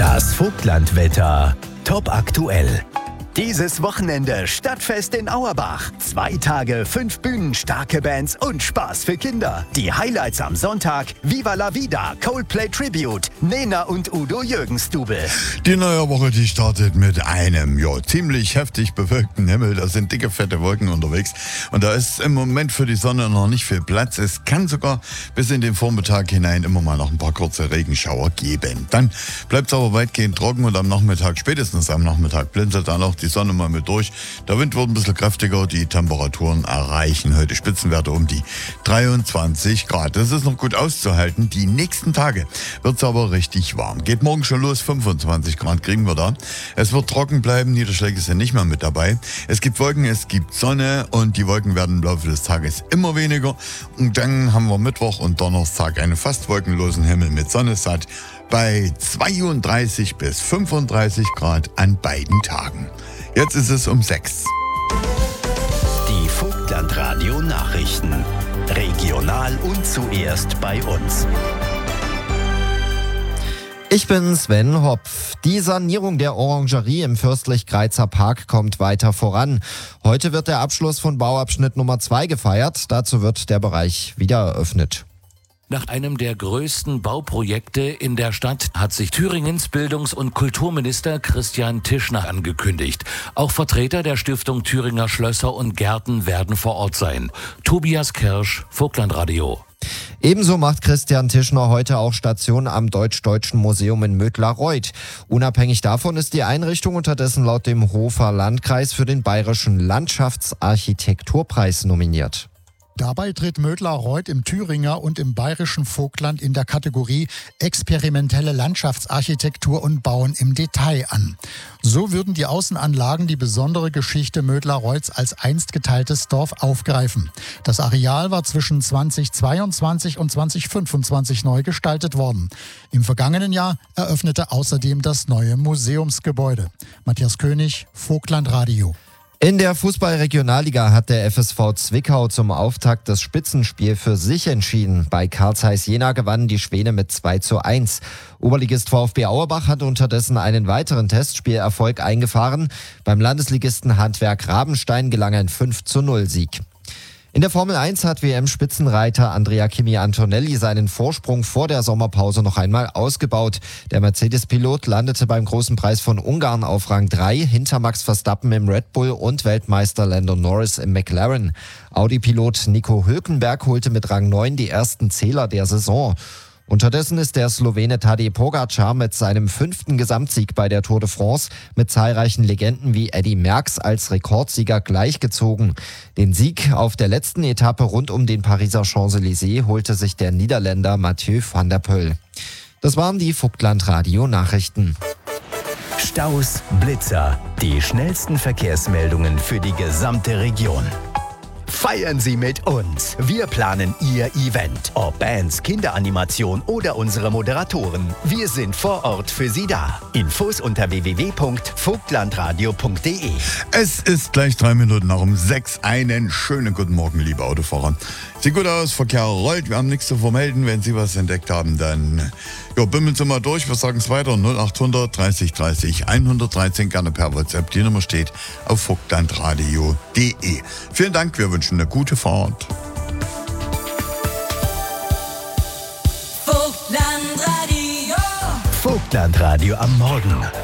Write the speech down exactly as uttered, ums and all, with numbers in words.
Das Vogtlandwetter top aktuell. Dieses Wochenende Stadtfest in Auerbach. Zwei Tage, fünf Bühnen, starke Bands und Spaß für Kinder. Die Highlights am Sonntag: Viva la Vida, Coldplay Tribute, Nena und Udo Jürgens-Double. Die neue Woche, die startet mit einem ja, ziemlich heftig bewölkten Himmel. Da sind dicke, fette Wolken unterwegs. Und da ist im Moment für die Sonne noch nicht viel Platz. Es kann sogar bis in den Vormittag hinein immer mal noch ein paar kurze Regenschauer geben. Dann bleibt es aber weitgehend trocken und am Nachmittag, spätestens am Nachmittag, blinzelt dann auch die Sonne mal mit durch. Der Wind wird ein bisschen kräftiger, die Temperaturen erreichen heute Spitzenwerte um die dreiundzwanzig Grad. Das ist noch gut auszuhalten. Die nächsten Tage wird es aber richtig warm. Geht morgen schon los, fünfundzwanzig Grad kriegen wir da. Es wird trocken bleiben, Niederschläge sind nicht mehr mit dabei. Es gibt Wolken, es gibt Sonne und die Wolken werden im Laufe des Tages immer weniger. Und dann haben wir Mittwoch und Donnerstag einen fast wolkenlosen Himmel mit Sonne satt bei zweiunddreißig bis fünfunddreißig Grad an beiden Tagen. Jetzt ist es um sechs. Die Vogtlandradio Nachrichten. Regional und zuerst bei uns. Ich bin Sven Hopf. Die Sanierung der Orangerie im Fürstlich-Greizer Park kommt weiter voran. Heute wird der Abschluss von Bauabschnitt Nummer zwei gefeiert. Dazu wird der Bereich wieder eröffnet. Nach einem der größten Bauprojekte in der Stadt hat sich Thüringens Bildungs- und Kulturminister Christian Tischner angekündigt. Auch Vertreter der Stiftung Thüringer Schlösser und Gärten werden vor Ort sein. Tobias Kirsch, Vogtlandradio. Ebenso macht Christian Tischner heute auch Station am Deutsch-Deutschen Museum in Mödlareuth. Unabhängig davon ist die Einrichtung unterdessen laut dem Hofer Landkreis für den Bayerischen Landschaftsarchitekturpreis nominiert. Dabei tritt Mödlareuth im Thüringer und im bayerischen Vogtland in der Kategorie experimentelle Landschaftsarchitektur und Bauen im Detail an. So würden die Außenanlagen die besondere Geschichte Mödlareuths als einst geteiltes Dorf aufgreifen. Das Areal war zwischen zweitausendzweiundzwanzig und zweitausendfünfundzwanzig neu gestaltet worden. Im vergangenen Jahr eröffnete außerdem das neue Museumsgebäude. Matthias König, Vogtlandradio. In der Fußball-Regionalliga hat der F S V Zwickau zum Auftakt das Spitzenspiel für sich entschieden. Bei Carl Zeiss Jena gewannen die Schwäne mit zwei zu eins. Oberligist VfB Auerbach hat unterdessen einen weiteren Testspielerfolg eingefahren. Beim Landesligisten Handwerk Rabenstein gelang ein fünf zu null Sieg. In der Formel eins hat W M-Spitzenreiter Andrea Kimi Antonelli seinen Vorsprung vor der Sommerpause noch einmal ausgebaut. Der Mercedes-Pilot landete beim Großen Preis von Ungarn auf Rang drei hinter Max Verstappen im Red Bull und Weltmeister Lando Norris im McLaren. Audi-Pilot Nico Hülkenberg holte mit Rang neun die ersten Zähler der Saison. Unterdessen ist der Slowene Tadej Pogačar mit seinem fünften Gesamtsieg bei der Tour de France mit zahlreichen Legenden wie Eddy Merckx als Rekordsieger gleichgezogen. Den Sieg auf der letzten Etappe rund um den Pariser Champs-Élysées holte sich der Niederländer Mathieu van der Poel. Das waren die Vogtlandradio-Nachrichten. Staus, Blitzer, die schnellsten Verkehrsmeldungen für die gesamte Region. Feiern Sie mit uns. Wir planen Ihr Event. Ob Bands, Kinderanimation oder unsere Moderatoren. Wir sind vor Ort für Sie da. Infos unter w w w punkt vogtlandradio punkt d e. Es ist gleich drei Minuten nach um sechs. Einen schönen guten Morgen, liebe Autofahrer. Sieht gut aus, Verkehr rollt. Wir haben nichts zu vermelden. Wenn Sie was entdeckt haben, dann ja, bimmeln Sie mal durch. Wir sagen es weiter. null achthundert dreißig dreißig hundertdreizehn, gerne per WhatsApp. Die Nummer steht auf vogtlandradio punkt d e. Vielen Dank, wir wünschen eine gute Fahrt. Vogtlandradio. Vogtlandradio am Morgen.